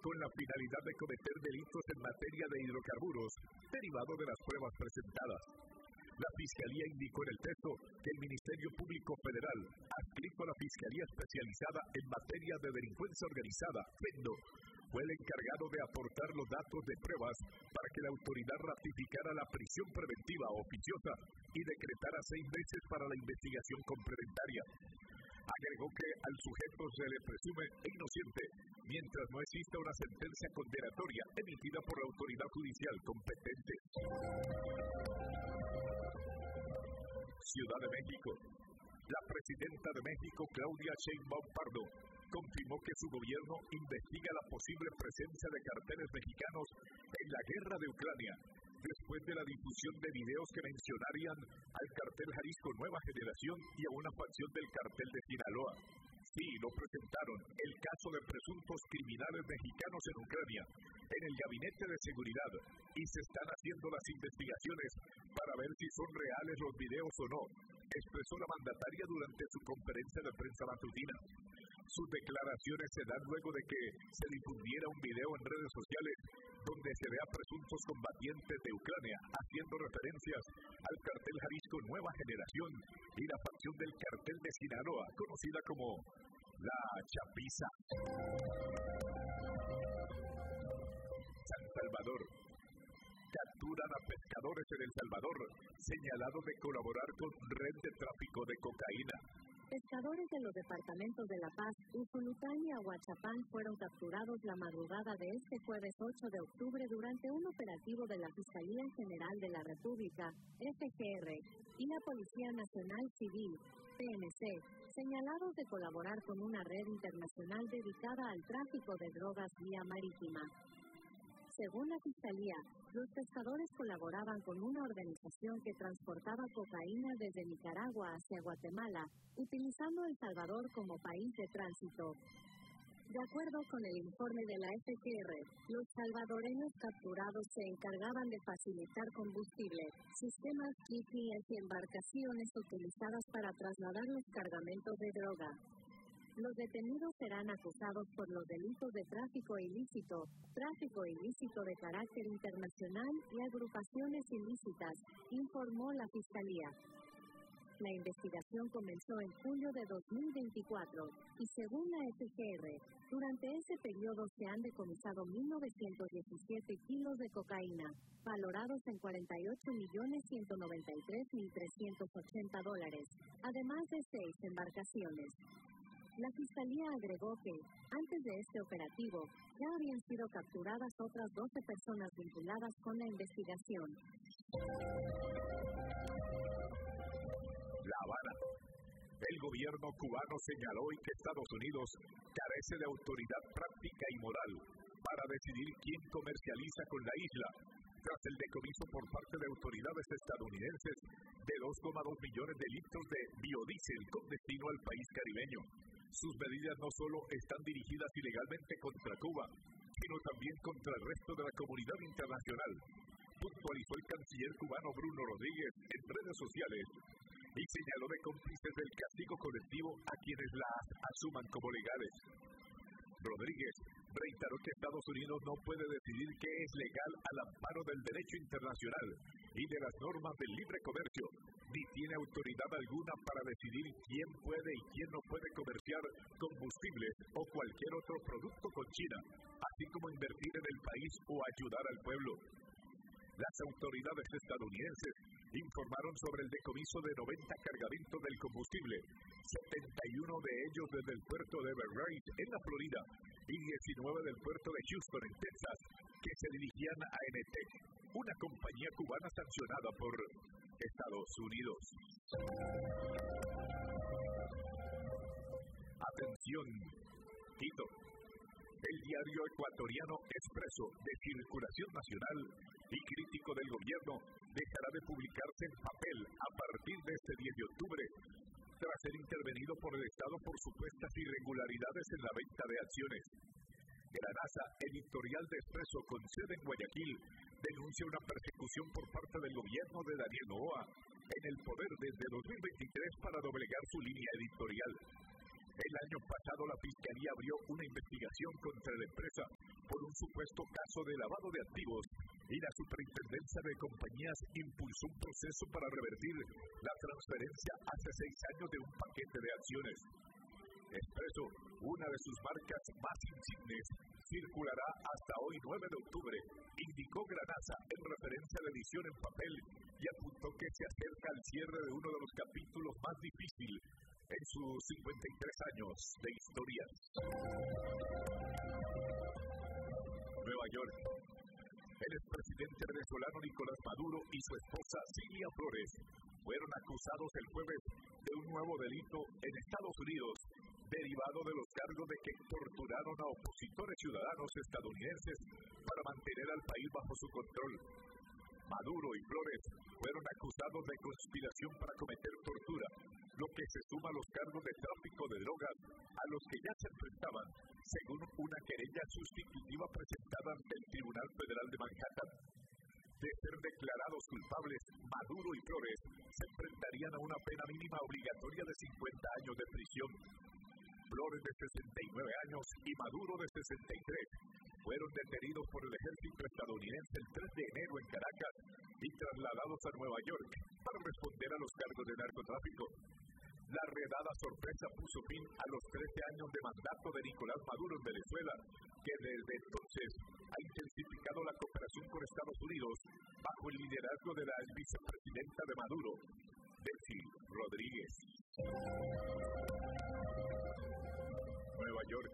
con la finalidad de cometer delitos en materia de hidrocarburos, derivado de las pruebas presentadas. La Fiscalía indicó en el texto que el Ministerio Público Federal, adscrito a la Fiscalía Especializada en Materia de Delincuencia Organizada, PENDO, fue el encargado de aportar los datos de pruebas para que la autoridad ratificara la prisión preventiva oficiosa y decretara 6 meses para la investigación complementaria. Agregó que al sujeto se le presume inocente mientras no exista una sentencia condenatoria emitida por la autoridad judicial competente. Ciudad de México. La presidenta de México, Claudia Sheinbaum Pardo, confirmó que su gobierno investiga la posible presencia de carteles mexicanos en la guerra de Ucrania, después de la difusión de videos que mencionarían al cartel Jalisco Nueva Generación y a una facción del cartel de Sinaloa. Sí, lo presentaron, el caso de presuntos criminales mexicanos en Ucrania, en el Gabinete de Seguridad, y se están haciendo las investigaciones para ver si son reales los videos o no, expresó la mandataria durante su conferencia de prensa matutina. Sus declaraciones se dan luego de que se difundiera un video en redes sociales donde se ve a presuntos combatientes de Ucrania haciendo referencias al cartel Jalisco Nueva Generación y la facción del cartel de Sinaloa, conocida como la Chapiza. San Salvador. Capturan a pescadores en El Salvador, señalados de colaborar con red de tráfico de cocaína. Pescadores de los departamentos de La Paz, Usulután y Ahuachapán fueron capturados la madrugada de este jueves 8 de octubre durante un operativo de la Fiscalía General de la República, FGR, y la Policía Nacional Civil, PNC, señalados de colaborar con una red internacional dedicada al tráfico de drogas vía marítima. Según la Fiscalía, los pescadores colaboraban con una organización que transportaba cocaína desde Nicaragua hacia Guatemala, utilizando El Salvador como país de tránsito. De acuerdo con el informe de la FGR, los salvadoreños capturados se encargaban de facilitar combustible, sistemas GPS y embarcaciones utilizadas para trasladar los cargamentos de droga. Los detenidos serán acusados por los delitos de tráfico ilícito de carácter internacional y agrupaciones ilícitas, informó la Fiscalía. La investigación comenzó en julio de 2024 y según la FGR, durante ese periodo se han decomisado 1.917 kilos de cocaína, valorados en $48.193.380, además de 6 embarcaciones. La Fiscalía agregó que, antes de este operativo, ya habían sido capturadas otras 12 personas vinculadas con la investigación. La Habana. El gobierno cubano señaló hoy que Estados Unidos carece de autoridad práctica y moral para decidir quién comercializa con la isla, tras el decomiso por parte de autoridades estadounidenses de 2,2 millones de litros de biodiesel con destino al país caribeño. Sus medidas no solo están dirigidas ilegalmente contra Cuba, sino también contra el resto de la comunidad internacional, puntualizó el canciller cubano Bruno Rodríguez en redes sociales y señaló de cómplices del castigo colectivo a quienes las asuman como legales. Rodríguez reiteró que Estados Unidos no puede decidir qué es legal al amparo del derecho internacional y de las normas del libre comercio, ni tiene autoridad alguna para decidir quién puede y quién no puede comerciar combustibles o cualquier otro producto con China, así como invertir en el país o ayudar al pueblo. Las autoridades estadounidenses informaron sobre el decomiso de 90 cargamentos del combustible, 71 de ellos desde el puerto de Everett en la Florida y 19 del puerto de Houston en Texas, que se dirigían a NTEC, una compañía cubana sancionada por Estados Unidos. Atención, Quito. El diario ecuatoriano Expreso, de circulación nacional y crítico del gobierno, dejará de publicarse en papel a partir de este 10 de octubre, tras ser intervenido por el Estado por supuestas irregularidades en la venta de acciones. Granasa, editorial de Expreso con sede en Guayaquil, denuncia una persecución por parte del gobierno de Daniel Noboa en el poder desde 2023 para doblegar su línea editorial. El año pasado la Fiscalía abrió una investigación contra la empresa por un supuesto caso de lavado de activos y la Superintendencia de Compañías impulsó un proceso para revertir la transferencia hace 6 años de un paquete de acciones. Expreso, una de sus marcas más insignes, circulará hasta hoy 9 de octubre, indicó Granaza en referencia a la edición en papel y apuntó que se acerca al cierre de uno de los capítulos más difíciles en sus 53 años de historia. Nueva York. El expresidente venezolano Nicolás Maduro y su esposa Cilia Flores fueron acusados el jueves de un nuevo delito en Estados Unidos, derivado de los cargos de que torturaron a opositores ciudadanos estadounidenses para mantener al país bajo su control. Maduro y Flores fueron acusados de conspiración para cometer tortura, lo que se suma a los cargos de tráfico de drogas a los que ya se enfrentaban, según una querella sustitutiva presentada ante el Tribunal Federal de Manhattan. De ser declarados culpables, Maduro y Flores se enfrentarían a una pena mínima obligatoria de 50 años de prisión. Flores, de 69 años, y Maduro, de 63, fueron detenidos por el ejército estadounidense el 3 de enero en Caracas y trasladados a Nueva York para responder a los cargos de narcotráfico. La redada sorpresa puso fin a los 13 años de mandato de Nicolás Maduro en Venezuela, que desde entonces ha intensificado la cooperación con Estados Unidos bajo el liderazgo de la vicepresidenta de Maduro, Delcy Rodríguez. Nueva York.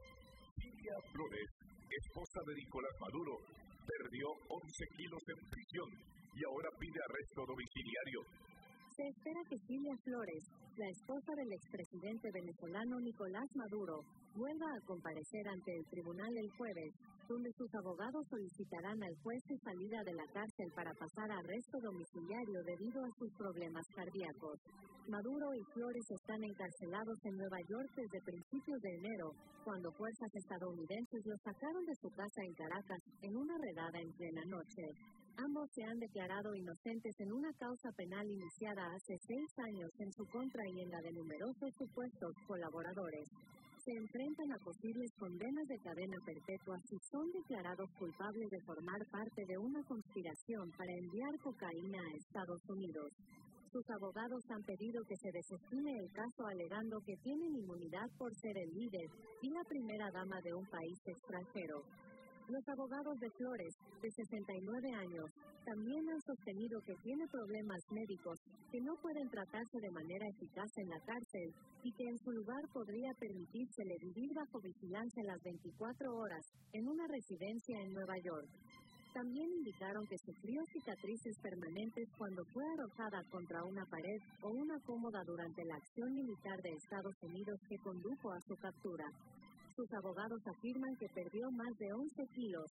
Cilia Flores, esposa de Nicolás Maduro, perdió 11 kilos en prisión y ahora pide arresto domiciliario. Se espera que Cilia Flores, la esposa del expresidente venezolano Nicolás Maduro, vuelva a comparecer ante el tribunal el jueves, donde sus abogados solicitarán al juez su salida de la cárcel para pasar a arresto domiciliario debido a sus problemas cardíacos. Maduro y Flores están encarcelados en Nueva York desde principios de enero, cuando fuerzas estadounidenses los sacaron de su casa en Caracas en una redada en plena noche. Ambos se han declarado inocentes en una causa penal iniciada hace 6 años en su contra y en la de numerosos supuestos colaboradores. Se enfrentan a posibles condenas de cadena perpetua si son declarados culpables de formar parte de una conspiración para enviar cocaína a Estados Unidos. Sus abogados han pedido que se desestime el caso alegando que tienen inmunidad por ser el líder y la primera dama de un país extranjero. Los abogados de Flores, de 69 años, también han sostenido que tiene problemas médicos que no pueden tratarse de manera eficaz en la cárcel y que en su lugar podría permitírsele vivir bajo vigilancia las 24 horas en una residencia en Nueva York. También indicaron que sufrió cicatrices permanentes cuando fue arrojada contra una pared o una cómoda durante la acción militar de Estados Unidos que condujo a su captura. Sus abogados afirman que perdió más de 11 kilos,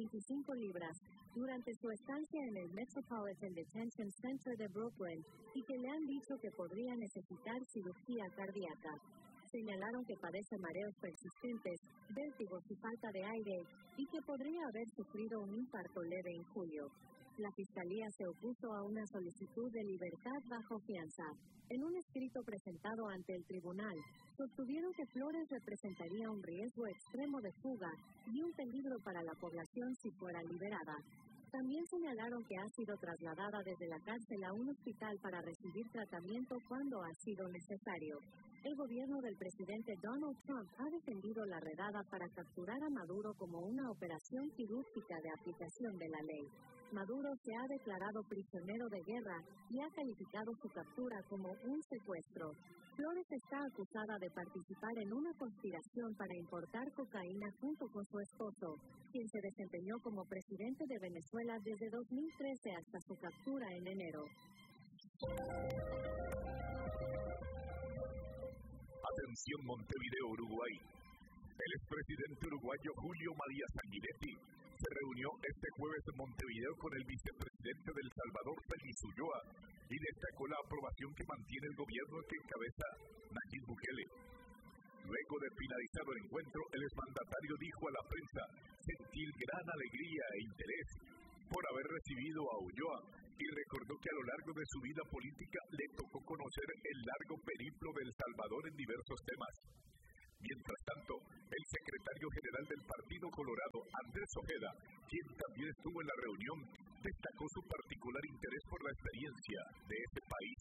25 libras, durante su estancia en el Metropolitan Detention Center de Brooklyn y que le han dicho que podría necesitar cirugía cardíaca. Señalaron que padece mareos persistentes, vértigos y falta de aire y que podría haber sufrido un infarto leve en julio. La Fiscalía se opuso a una solicitud de libertad bajo fianza. En un escrito presentado ante el tribunal, sostuvieron que Flores representaría un riesgo extremo de fuga y un peligro para la población si fuera liberada. También señalaron que ha sido trasladada desde la cárcel a un hospital para recibir tratamiento cuando ha sido necesario. El gobierno del presidente Donald Trump ha defendido la redada para capturar a Maduro como una operación quirúrgica de aplicación de la ley. Maduro se ha declarado prisionero de guerra y ha calificado su captura como un secuestro. Flores está acusada de participar en una conspiración para importar cocaína junto con su esposo, quien se desempeñó como presidente de Venezuela desde 2013 hasta su captura en enero. Atención, Montevideo, Uruguay. El expresidente uruguayo Julio María Sanguinetti se reunió este jueves en Montevideo con el vicepresidente de El Salvador, Félix Ulloa, y destacó la aprobación que mantiene el gobierno que encabeza Nayib Bukele. Luego de finalizado el encuentro, el exmandatario dijo a la prensa sentir gran alegría e interés por haber recibido a Ulloa y recordó que a lo largo de su vida política le tocó conocer el largo periplo de El Salvador en diversos temas. Mientras tanto, el secretario general del Partido Colorado, Andrés Ojeda, quien también estuvo en la reunión, destacó su particular interés por la experiencia de este país.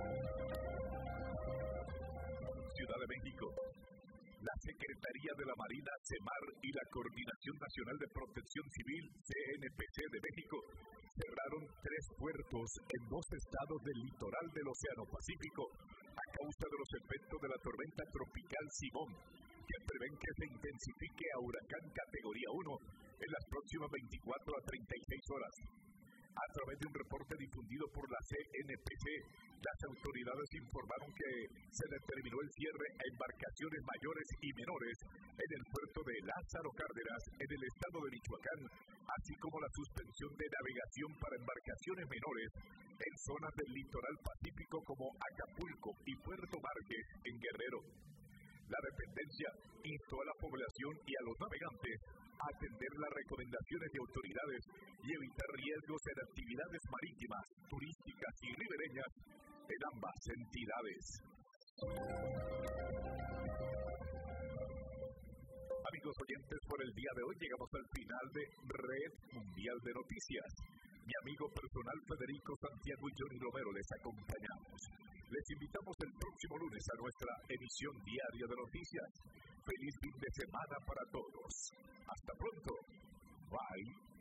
Ciudad de México. La Secretaría de la Marina, CEMAR, y la Coordinación Nacional de Protección Civil, CNPC de México, cerraron 3 puertos en 2 estados del litoral del Océano Pacífico a causa de los efectos de la tormenta tropical Simón, que prevén que se intensifique a huracán categoría 1 en las próximas 24 a 36 horas. A través de un reporte difundido por la CNPC, las autoridades informaron que se determinó el cierre a embarcaciones mayores y menores en el puerto de Lázaro Cárdenas, en el estado de Michoacán, así como la suspensión de navegación para embarcaciones menores en zonas del litoral pacífico como Acapulco y Puerto Márquez, en Guerrero. La dependencia instó a la población y a los navegantes a atender las recomendaciones de autoridades y evitar riesgos en actividades marítimas, turísticas y ribereñas en ambas entidades. Amigos oyentes, por el día de hoy llegamos al final de Red Mundial de Noticias. Mi amigo personal Federico Santiago y Johnny Romero les acompañamos. Les invitamos el próximo lunes a nuestra emisión diaria de noticias. Feliz fin de semana para todos. Hasta pronto. Bye.